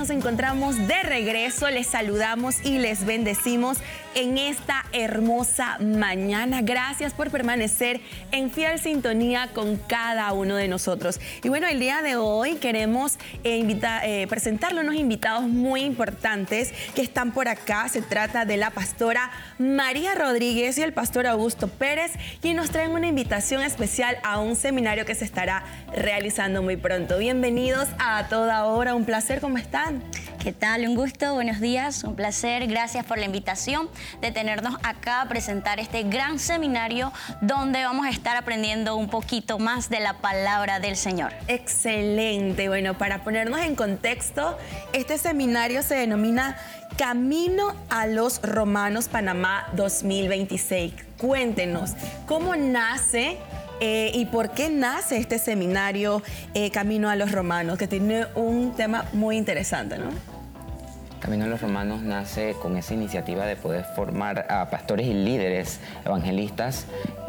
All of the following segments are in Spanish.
nos encontramos de regreso, les saludamos y les bendecimos en esta hermosa mañana. Gracias por permanecer en fiel sintonía con cada uno de nosotros. Y bueno, el día de hoy queremos presentarle unos invitados muy importantes que están por acá. Se trata de la pastora María Rodríguez y el pastor Augusto Pérez, y nos traen una invitación especial a un seminario que se estará realizando muy pronto. Bienvenidos a Toda Hora, un placer, ¿cómo están? ¿Qué tal? Un gusto, buenos días, un placer. Gracias por la invitación de tenernos acá a presentar este gran seminario donde vamos a estar aprendiendo un poquito más de la palabra del Señor. Excelente. Bueno, para ponernos en contexto, este seminario se denomina Camino a los Romanos Panamá 2026. Cuéntenos, ¿cómo nace y por qué nace este seminario Camino a los Romanos, que tiene un tema muy interesante, ¿no? Camino a los Romanos nace con esa iniciativa de poder formar a pastores y líderes evangelistas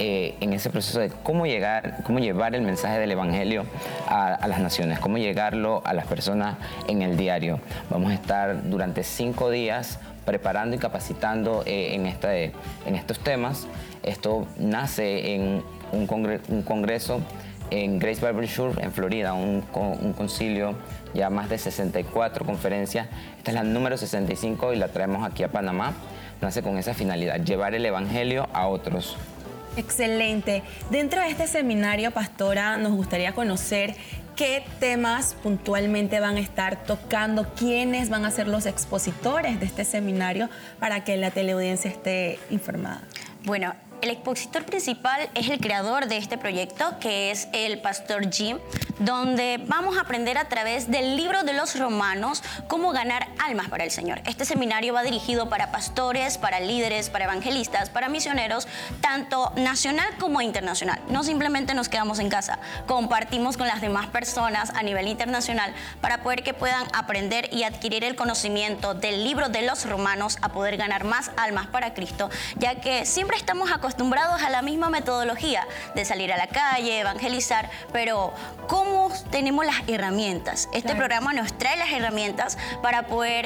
en ese proceso de cómo llevar el mensaje del evangelio a las naciones, cómo llegarlo a las personas en el diario. Vamos a estar durante 5 días preparando y capacitando en estos temas. Esto nace en un congreso en Grace Bible Church en Florida, un concilio, ya más de 64 conferencias. Esta es la número 65 y la traemos aquí a Panamá. Nace con esa finalidad, llevar el evangelio a otros. Excelente. Dentro de este seminario, pastora, nos gustaría conocer qué temas puntualmente van a estar tocando, quiénes van a ser los expositores de este seminario para que la teleaudiencia esté informada. Bueno, el expositor principal es el creador de este proyecto, que es el pastor Jim, donde vamos a aprender a través del libro de los Romanos cómo ganar almas para el Señor. Este seminario va dirigido para pastores, para líderes, para evangelistas, para misioneros, tanto nacional como internacional. No simplemente nos quedamos en casa, compartimos con las demás personas a nivel internacional para poder que puedan aprender y adquirir el conocimiento del libro de los Romanos, a poder ganar más almas para Cristo, ya que siempre estamos acostumbrados a la misma metodología de salir a la calle, evangelizar, pero ¿cómo tenemos las herramientas? Este programa nos trae las herramientas para poder